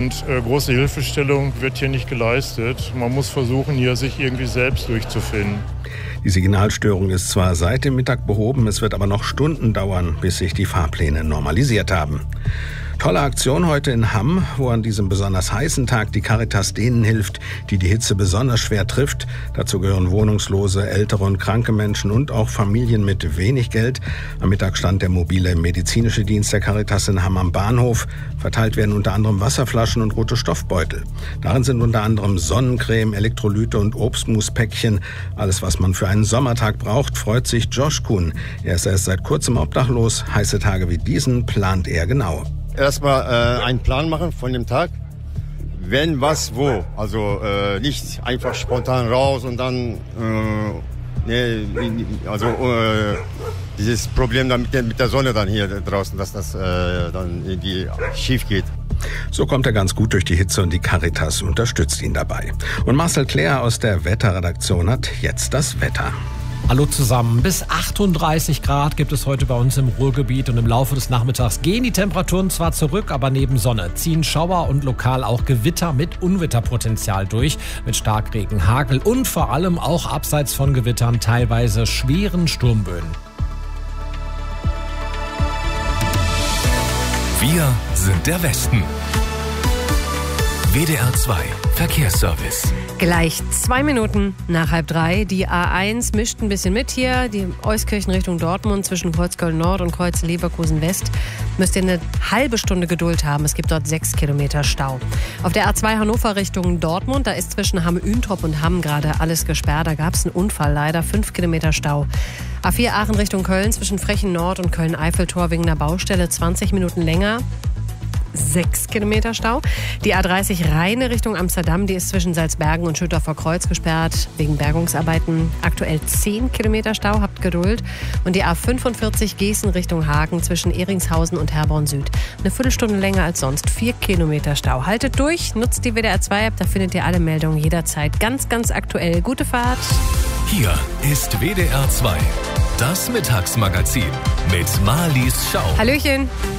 und große Hilfestellung wird hier nicht geleistet. Man muss versuchen, hier sich irgendwie selbst durchzufinden. Die Signalstörung ist zwar seit dem Mittag behoben, es wird aber noch Stunden dauern, bis sich die Fahrpläne normalisiert haben. Tolle Aktion heute in Hamm, wo an diesem besonders heißen Tag die Caritas denen hilft, die Hitze besonders schwer trifft. Dazu gehören wohnungslose, ältere und kranke Menschen und auch Familien mit wenig Geld. Am Mittag stand der mobile medizinische Dienst der Caritas in Hamm am Bahnhof. Verteilt werden unter anderem Wasserflaschen und rote Stoffbeutel. Darin sind unter anderem Sonnencreme, Elektrolyte und Obstmuspäckchen. Alles, was man für einen Sommertag braucht, freut sich Josh Kuhn. Er ist erst seit kurzem obdachlos. Heiße Tage wie diesen plant er genau. Erstmal einen Plan machen von dem Tag, wenn, was, wo. Also nicht einfach spontan raus und dann dieses Problem dann mit der Sonne dann hier draußen, dass das dann irgendwie schief geht. So kommt er ganz gut durch die Hitze und die Caritas unterstützt ihn dabei. Und Marcel Claire aus der Wetterredaktion hat jetzt das Wetter. Hallo zusammen. Bis 38 Grad gibt es heute bei uns im Ruhrgebiet und im Laufe des Nachmittags gehen die Temperaturen zwar zurück, aber neben Sonne ziehen Schauer und lokal auch Gewitter mit Unwetterpotenzial durch, mit Starkregen, Hagel und vor allem auch abseits von Gewittern teilweise schweren Sturmböen. Wir sind der Westen. WDR 2 Verkehrsservice. Gleich 2 Minuten nach 2:30. Die A1 mischt ein bisschen mit hier. Die Euskirchen Richtung Dortmund zwischen Kreuzköln Nord und Kreuz Leverkusen West. Müsst ihr eine halbe Stunde Geduld haben. Es gibt dort 6 Kilometer Stau. Auf der A2 Hannover Richtung Dortmund, da ist zwischen Hamm-Üntrop und Hamm gerade alles gesperrt. Da gab es einen Unfall, leider 5 Kilometer Stau. A4 Aachen Richtung Köln zwischen Frechen Nord und Köln-Eiffeltor wegen einer Baustelle 20 Minuten länger. 6 Kilometer Stau. Die A30 Rheine Richtung Amsterdam, die ist zwischen Salzbergen und Schütter vor Kreuz gesperrt wegen Bergungsarbeiten. Aktuell 10 Kilometer Stau, habt Geduld. Und die A45 Gießen Richtung Hagen zwischen Ehringshausen und Herborn Süd. Eine Viertelstunde länger als sonst, 4 Kilometer Stau. Haltet durch, nutzt die WDR 2 App, da findet ihr alle Meldungen jederzeit ganz, ganz aktuell. Gute Fahrt. Hier ist WDR 2, das Mittagsmagazin mit Marlies Schau. Hallöchen.